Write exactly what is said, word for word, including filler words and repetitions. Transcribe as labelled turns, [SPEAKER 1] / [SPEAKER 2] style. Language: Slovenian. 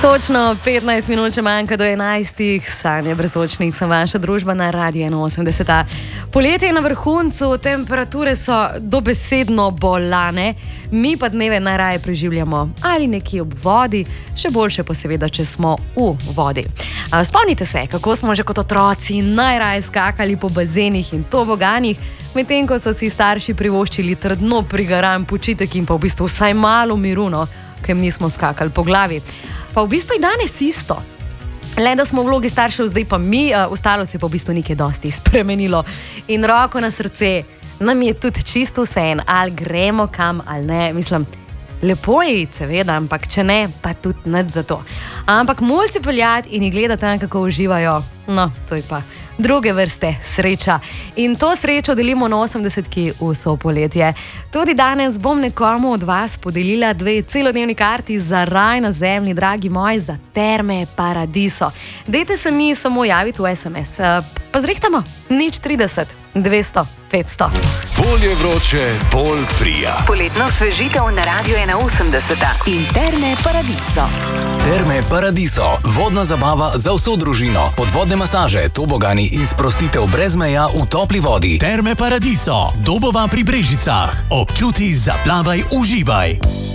[SPEAKER 1] Točno petnajst minut, če manjka do enajstih, Sanje Brezočnik, sem vaša družba na Radiu enainosemdeset. Poletje je na vrhuncu, temperature so dobesedno bolane, mi pa dneve najraje preživljamo ali nekje ob vodi, še boljše pa seveda, če smo v vodi. Spomnite se, kako smo že kot otroci najraje skakali po bazenih in toboganih, medtem ko so si starši privoščili trdno prigaran počitek in pa v bistvu vsaj malo miru, no, ker nismo skakali po glavi. Pa v bistvu je danes isto. Le da smo v vlogi staršev, zdaj pa mi, uh, ostalo se pa v bistvu nekaj dosti spremenilo. In roko na srce, nam je tudi čisto vseeno, ali gremo kam ali ne. Mislim, lepo je, seveda, ampak če ne, pa tudi nič za to. Ampak mulci peljati in jih gledati tam, kako uživajo, no, to je pa druge vrste sreča. In to srečo delimo na osemdesetki vso poletje. Tudi danes bom nekomu od vas podelila dve celodnevni karti za raj na zemlji, dragi moji, za Terme Paradiso. Dajte se mi samo javiti v es em es. Pa zrihtamo, nič trideset, dvesto, petsto.
[SPEAKER 2] Bolje vroče, bolj prija.
[SPEAKER 3] Poletno osvežitev na Radiu enainosemdeset in Terme Paradiso.
[SPEAKER 2] Terme Paradiso, vodna zabava za vso družino, podvodne masaže, tobogani in sprostitev brez meja v topli vodi.
[SPEAKER 4] Terme Paradiso, Dobova pri Brežicah. Občuti, zaplavaj, uživaj.